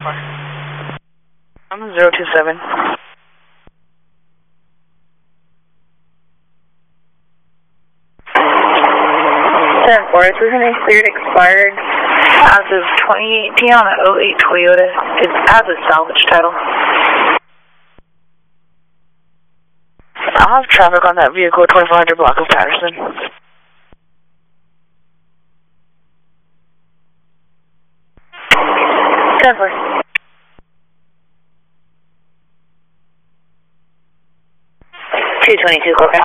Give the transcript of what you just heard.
I'm 027. 10-4, is Ruben cleared expired as of 2018 on an 08 Toyota. It's as a salvage title. I'll have traffic on that vehicle, 2400 block of Patterson. Denver. 222, okay.